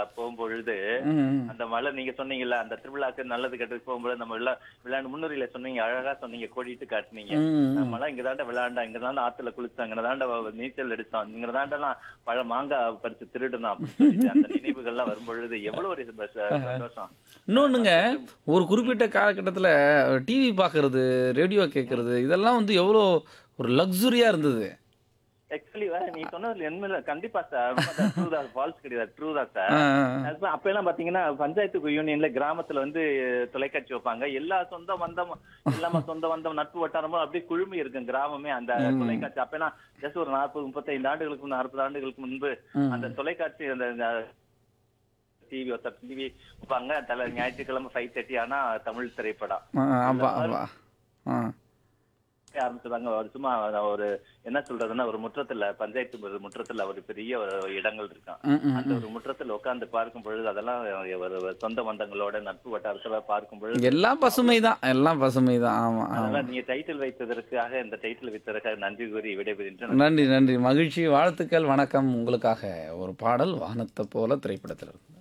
திருவிழா போகும்பொழுது ம். அந்த மழை நீங்க சொன்னீங்கல்ல, அந்த திருவிழாக்கு நல்லது கெட்டது போகும்போது நம்ம விளையாண்டு முன்னுரையில சொன்னீங்க, அழகா சொன்னீங்க, கோடிட்டு காட்டுனீங்க. ம். நம்மலாம் இங்க தாண்ட விளையாண்டோம், இங்க தாண்ட ஆத்துல குளிச்சோம், இங்க தாண்ட நீச்சல் அடிச்சோம், இங்க தாண்டலாம் மாங்காய் பறிச்சு திருடணும் அப்படின்னு சொல்லிட்டு அந்த நினைவுகள்லாம் வரும்பொழுது எவ்வளவு ஒரு சந்தோஷம். இன்னொன்னுங்க, நமக்கு ஒரு ம். குறிப்பிட்ட காலகட்டத்தில டிவி பார்க்கறது, ரேடியோ ம். கேட்கறது இதெல்லாம் வந்து எவ்வளோ ஒரு லக்ஸுரியா இருந்தது. ஆக்சுவலி நீ சொன்னதுல உண்மையில கண்டிப்பா சார். ட்ரூ தான், ஃபால்ஸ் கிடையாது. ட்ரூ தான் ஆ, சார். ஆ. அப்ப எல்லாம் பாத்தீங்கன்னா பஞ்சாயத்து யூனியன்ல கிராமத்துல தொலைக்காட்சி வைப்பாங்க. எல்லா சொந்த பந்தம் எல்லாமே சொந்த பந்தம் நட்பு வட்டாரமும் அப்படியே குழுமி இருக்கும் கிராமமே அந்த ம். தொலைக்காட்சி. அப்ப எல்லாம் ஜஸ்ட் ஒரு 40 35 ஆண்டுகளுக்கு 40 ஆண்டுகளுக்கு முன்பு ம். அந்த தொலைக்காட்சி அந்த டிவி டிவி வைப்பாங்க. ஞாயிற்றுக்கிழமை 5:30 ஆனா தமிழ் திரைப்படம். ஆமா, எல்லாரும் ஆமா. ஆ. ஆரம்பிச்சிருந்தாங்க. ஒரு சும்மா ஒரு என்ன சொல்றதுன்னா, ஒரு முற்றத்துல பஞ்சாயத்து ஒரு முற்றத்துல ஒரு பெரிய ஒரு இடங்கள் இருக்காம். ம், ம், அந்த ம். ஒரு முற்றத்துல உட்கார்ந்து பார்க்கும் பொழுது, அதெல்லாம் ஒரு சொந்த பந்தங்களோட நட்பு வட்டாரத்துல பார்க்கும் பொழுது, எல்லாம் பசுமை அவ்வளவு தான். எல்லாம் பசுமை தான். ஆமா, ஆமா. அதெல்லாம் நீங்க டைட்டில் வைத்ததற்காக, இந்த டைட்டில் வைத்ததற்காக நன்றி கூறி விடைபெறுகின்றேன். நன்றி, நன்றி. நன்றி. மகிழ்ச்சி. வாழ்த்துக்கள். வணக்கம். உங்களுக்காக ஒரு பாடல் வானத்த போல திரைப்படத்திலிருந்து.